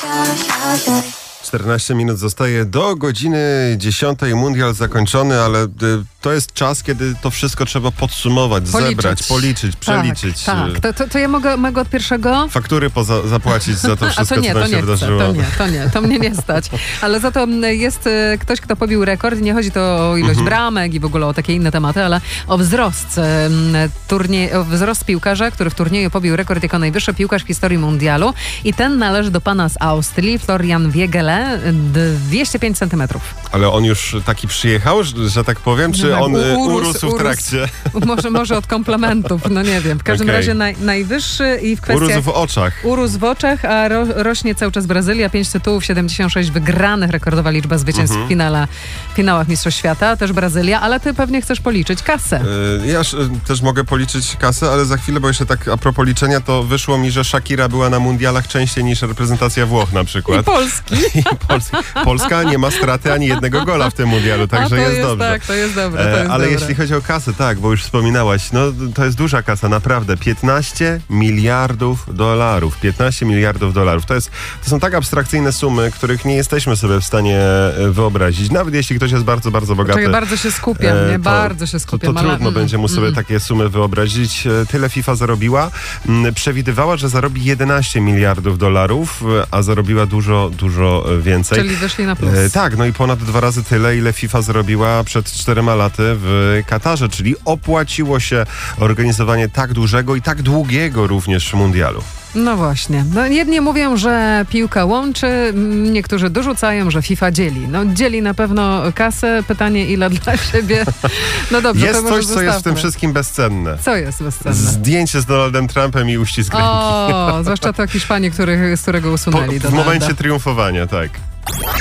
14 minut zostaje do godziny 10. Mundial zakończony, ale to jest czas, kiedy to wszystko trzeba podsumować, zebrać, policzyć, przeliczyć. Tak. To ja mogę od pierwszego? Faktury zapłacić za to wszystko, co tam się wydarzyło. To mnie nie stać. Ale za to jest ktoś, kto pobił rekord. Nie chodzi to o ilość bramek i w ogóle o takie inne tematy, ale o wzrost. O wzrost piłkarza, który w turnieju pobił rekord jako najwyższy piłkarz w historii mundialu. I ten należy do pana z Austrii, Florian Wegeler, 205 centymetrów. Ale on już taki przyjechał, że tak powiem, czy on urósł w trakcie? Może od komplementów, no nie wiem. W każdym razie najwyższy i w kwestii... Urósł w oczach. Urósł w oczach, a rośnie cały czas Brazylia. 5 tytułów, 76 wygranych, rekordowa liczba zwycięstw w finałach Mistrzostw Świata. Też Brazylia, ale ty pewnie chcesz policzyć kasę. Ja też mogę policzyć kasę, ale za chwilę, bo jeszcze tak a propos liczenia, to wyszło mi, że Shakira była na mundialach częściej niż reprezentacja Włoch na przykład. I Polski. Polska nie ma straty ani jednego gola w tym mundialu, także jest dobrze. Tak, to jest dobre. Ale jeśli chodzi o kasę, tak, bo już wspominałaś, no to jest duża kasa, naprawdę. 15 miliardów dolarów. 15 miliardów dolarów. To są tak abstrakcyjne sumy, których nie jesteśmy sobie w stanie wyobrazić. Nawet jeśli ktoś jest bardzo, bardzo bogaty. Czekaj, bardzo się skupiam, bardzo się skupiam. To trudno będzie mu sobie takie sumy wyobrazić. Tyle FIFA zarobiła. Przewidywała, że zarobi 11 miliardów dolarów, a zarobiła dużo, dużo więcej. Czyli wyszli na plus. Tak, no i ponad 2 razy tyle, ile FIFA zrobiła przed 4 laty w Katarze, czyli opłaciło się organizowanie tak dużego i tak długiego również mundialu. No właśnie. No, jedni mówią, że piłka łączy, niektórzy dorzucają, że FIFA dzieli. No dzieli na pewno kasę. Pytanie, ile dla siebie. No dobrze, jest to może coś, co jest w tym wszystkim bezcenne. Co jest bezcenne? Zdjęcie z Donaldem Trumpem i uścisk ręki. Zwłaszcza to Hiszpanii, z którego usunęli w momencie triumfowania, tak.